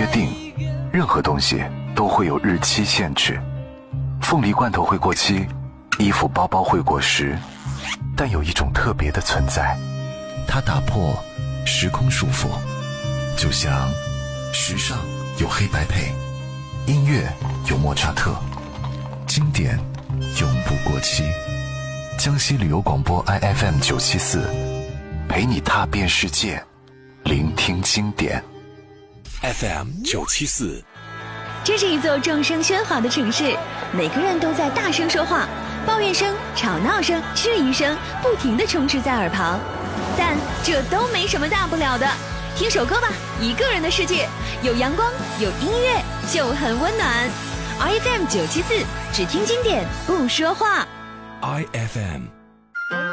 约定，任何东西都会有日期限制。凤梨罐头会过期，衣服包包会过时，但有一种特别的存在，它打破时空束缚。就像时尚有黑白配，音乐有莫扎特，经典永不过期。江西旅游广播 IFM 974，陪你踏遍世界，聆听经典。 FM 974， 这是一座众声喧哗的城市，每个人都在大声说话，抱怨声、吵闹声、质疑声不停地充斥在耳旁，但这都没什么大不了的。听首歌吧，一个人的世界，有阳光，有音乐，就很温暖。IFM 974，只听经典，不说话。 IFM